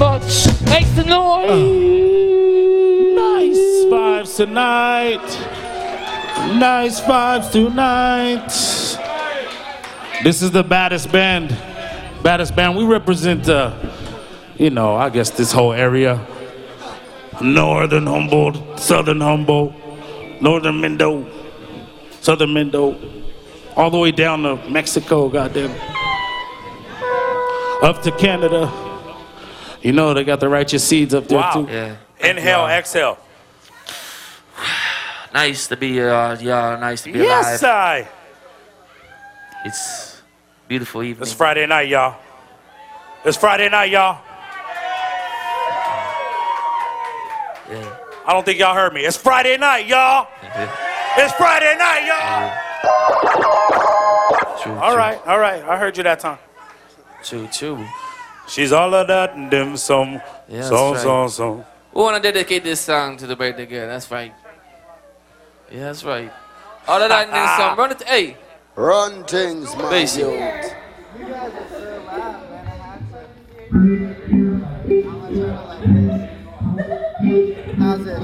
much. Make the noise. Nice vibes tonight. Nice vibes tonight. This is the baddest band. Baddest band. We represent, I guess this whole area. Northern Humboldt, Southern Humboldt, Northern Mendo, Southern Mendo, all the way down to Mexico, goddamn. Up to Canada. You know, they got the righteous seeds up there, too. Yeah. Inhale, exhale. Nice to be nice to be Yes, alive. I. It's beautiful evening. It's Friday night, y'all. It's Friday night, y'all. Yeah. I don't think y'all heard me. It's Friday night, y'all. It's Friday night, y'all. True, All right. I heard you that time. True. She's all of that and them some. Yeah, Song. that's right. We want to dedicate this song to the birthday girl. That's right. Yeah, that's right. All of that and then some. Run it. Hey. Run things, my Basic. youth.